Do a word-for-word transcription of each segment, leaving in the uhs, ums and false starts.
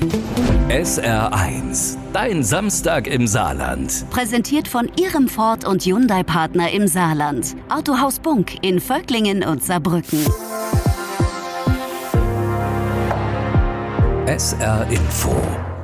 S R eins, dein Samstag im Saarland. Präsentiert von Ihrem Ford und Hyundai-Partner im Saarland. Autohaus Bunk in Völklingen und Saarbrücken. S R Info.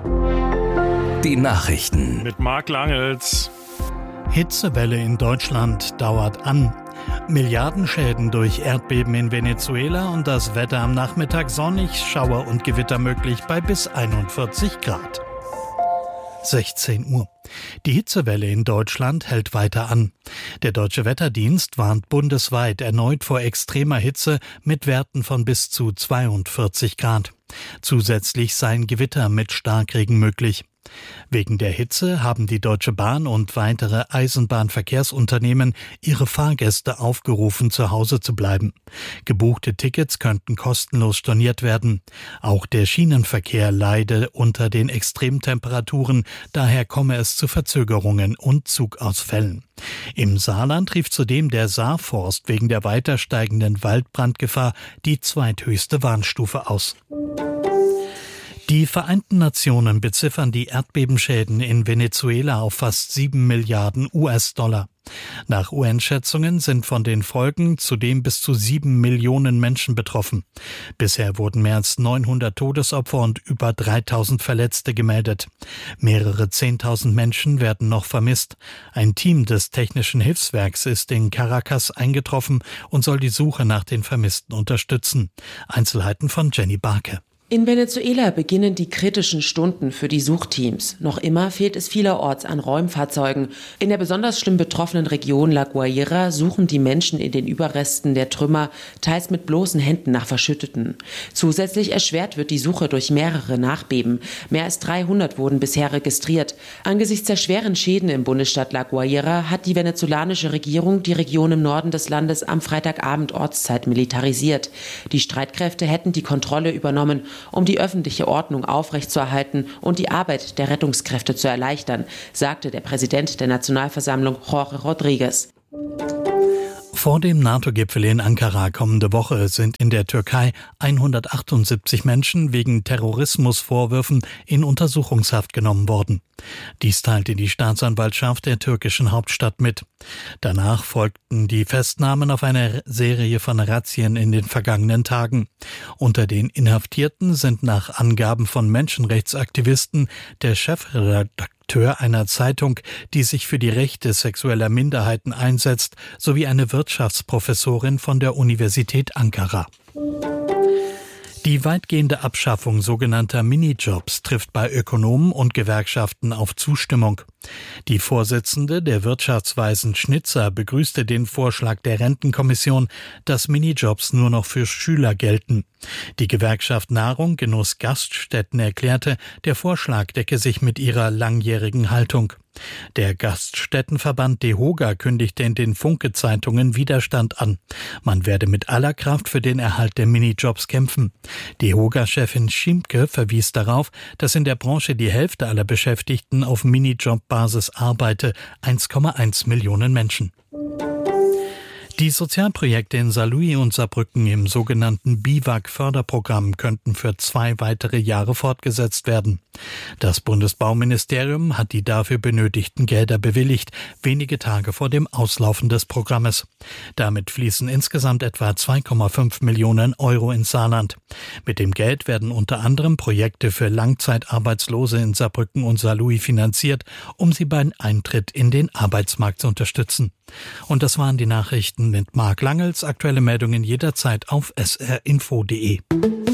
Die Nachrichten. Mit Marc Langels. Hitzewelle in Deutschland dauert an. Milliardenschäden durch Erdbeben in Venezuela und das Wetter am Nachmittag sonnig, Schauer und Gewitter möglich bei bis einundvierzig Grad. sechzehn Uhr. Die Hitzewelle in Deutschland hält weiter an. Der Deutsche Wetterdienst warnt bundesweit erneut vor extremer Hitze mit Werten von bis zu zweiundvierzig Grad. Zusätzlich seien Gewitter mit Starkregen möglich. Wegen der Hitze haben die Deutsche Bahn und weitere Eisenbahnverkehrsunternehmen ihre Fahrgäste aufgerufen, zu Hause zu bleiben. Gebuchte Tickets könnten kostenlos storniert werden. Auch der Schienenverkehr leide unter den Extremtemperaturen, daher komme es zu Verzögerungen und Zugausfällen. Im Saarland rief zudem der Saarforst wegen der weiter steigenden Waldbrandgefahr die zweithöchste Warnstufe aus. Die Vereinten Nationen beziffern die Erdbebenschäden in Venezuela auf fast sieben Milliarden U S-Dollar. Nach U N-Schätzungen sind von den Folgen zudem bis zu sieben Millionen Menschen betroffen. Bisher wurden mehr als neunhundert Todesopfer und über dreitausend Verletzte gemeldet. Mehrere zehntausend Menschen werden noch vermisst. Ein Team des Technischen Hilfswerks ist in Caracas eingetroffen und soll die Suche nach den Vermissten unterstützen. Einzelheiten von Jenny Barke. In Venezuela beginnen die kritischen Stunden für die Suchteams. Noch immer fehlt es vielerorts an Räumfahrzeugen. In der besonders schlimm betroffenen Region La Guaira suchen die Menschen in den Überresten der Trümmer, teils mit bloßen Händen nach Verschütteten. Zusätzlich erschwert wird die Suche durch mehrere Nachbeben. Mehr als dreihundert wurden bisher registriert. Angesichts der schweren Schäden im Bundesstaat La Guaira hat die venezolanische Regierung die Region im Norden des Landes am Freitagabend Ortszeit militarisiert. Die Streitkräfte hätten die Kontrolle übernommen, um die öffentliche Ordnung aufrechtzuerhalten und die Arbeit der Rettungskräfte zu erleichtern, sagte der Präsident der Nationalversammlung Jorge Rodriguez. Vor dem NATO-Gipfel in Ankara kommende Woche sind in der Türkei hundertachtundsiebzig Menschen wegen Terrorismusvorwürfen in Untersuchungshaft genommen worden. Dies teilte die Staatsanwaltschaft der türkischen Hauptstadt mit. Danach folgten die Festnahmen auf eine Serie von Razzien in den vergangenen Tagen. Unter den Inhaftierten sind nach Angaben von Menschenrechtsaktivisten der Chefredakteur einer Zeitung, die sich für die Rechte sexueller Minderheiten einsetzt, sowie eine Wirtschaftsprofessorin von der Universität Ankara. Die weitgehende Abschaffung sogenannter Minijobs trifft bei Ökonomen und Gewerkschaften auf Zustimmung. Die Vorsitzende der Wirtschaftsweisen Schnitzer begrüßte den Vorschlag der Rentenkommission, dass Minijobs nur noch für Schüler gelten. Die Gewerkschaft Nahrung, Genuss, Gaststätten erklärte, der Vorschlag decke sich mit ihrer langjährigen Haltung. Der Gaststättenverband DEHOGA kündigte in den Funke-Zeitungen Widerstand an. Man werde mit aller Kraft für den Erhalt der Minijobs kämpfen. DEHOGA-Chefin Schiemke verwies darauf, dass in der Branche die Hälfte aller Beschäftigten auf Minijob-Basis arbeite, eins Komma eins Millionen Menschen. Die Sozialprojekte in Saarlouis und Saarbrücken im sogenannten B I W A G-Förderprogramm könnten für zwei weitere Jahre fortgesetzt werden. Das Bundesbauministerium hat die dafür benötigten Gelder bewilligt, wenige Tage vor dem Auslaufen des Programmes. Damit fließen insgesamt etwa zwei Komma fünf Millionen Euro ins Saarland. Mit dem Geld werden unter anderem Projekte für Langzeitarbeitslose in Saarbrücken und Saarlouis finanziert, um sie beim Eintritt in den Arbeitsmarkt zu unterstützen. Und das waren die Nachrichten mit Marc Langels. Aktuelle Meldungen jederzeit auf s r info punkt d e.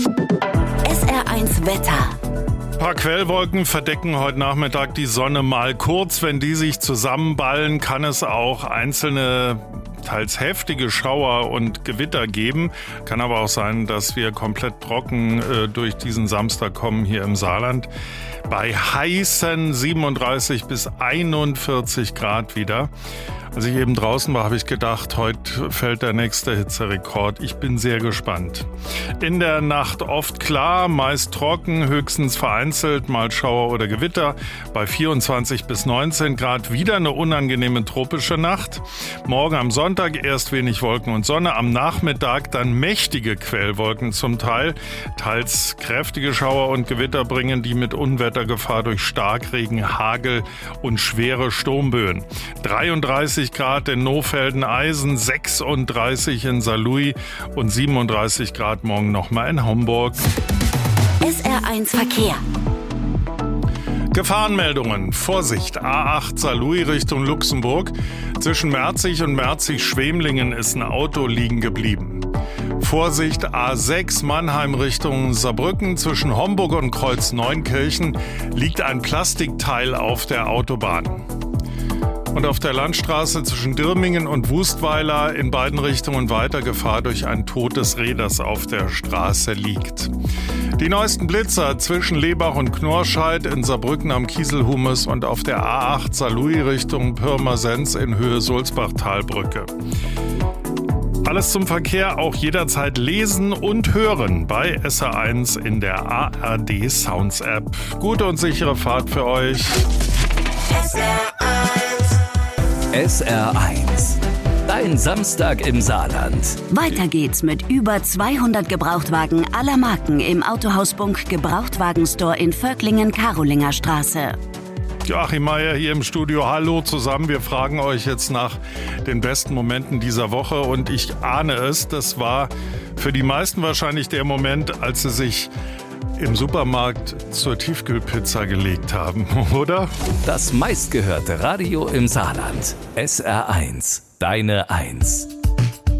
S R eins Wetter. Ein paar Quellwolken verdecken heute Nachmittag die Sonne mal kurz. Wenn die sich zusammenballen, kann es auch einzelne, teils heftige Schauer und Gewitter geben. Kann aber auch sein, dass wir komplett trocken äh, durch diesen Samstag kommen hier im Saarland. Bei heißen siebenunddreißig bis einundvierzig Grad wieder. Als ich eben draußen war, habe ich gedacht, heute fällt der nächste Hitzerekord. Ich bin sehr gespannt. In der Nacht oft klar, meist trocken, höchstens vereinzelt, mal Schauer oder Gewitter. Bei vierundzwanzig bis neunzehn Grad wieder eine unangenehme tropische Nacht. Morgen am Sonntag erst wenig Wolken und Sonne. Am Nachmittag dann mächtige Quellwolken zum Teil. Teils kräftige Schauer und Gewitter bringen die mit Unwettergefahr durch Starkregen, Hagel und schwere Sturmböen. dreiunddreißig Grad in Nohfelden-Eisen, sechsunddreißig in Saarlouis und siebenunddreißig Grad morgen nochmal in Homburg. S R eins Verkehr. Gefahrenmeldungen. Vorsicht, A acht Saarlouis Richtung Luxemburg. Zwischen Merzig und Merzig-Schwemlingen ist ein Auto liegen geblieben. Vorsicht, A sechs Mannheim Richtung Saarbrücken. Zwischen Homburg und Kreuz Neunkirchen liegt ein Plastikteil auf der Autobahn. Und auf der Landstraße zwischen Dirmingen und Wustweiler in beiden Richtungen weiter Gefahr durch ein totes Reh, das auf der Straße liegt. Die neuesten Blitzer zwischen Lebach und Knorrscheid in Saarbrücken am Kieselhumes und auf der A acht Saarlouis Richtung Pirmasens in Höhe Sulzbach-Talbrücke. Alles zum Verkehr auch jederzeit lesen und hören bei S R eins in der A R D Sounds App. Gute und sichere Fahrt für euch. S R eins. S R eins. Dein Samstag im Saarland. Weiter geht's mit über zweihundert Gebrauchtwagen aller Marken im Autohaus Bunk Gebrauchtwagenstore in Völklingen-Karolinger Straße. Joachim Meier hier im Studio. Hallo zusammen. Wir fragen euch jetzt nach den besten Momenten dieser Woche. Und ich ahne es, das war für die meisten wahrscheinlich der Moment, als sie sich im Supermarkt zur Tiefkühlpizza gelegt haben, oder? Das meistgehörte Radio im Saarland. S R eins. Deine Eins.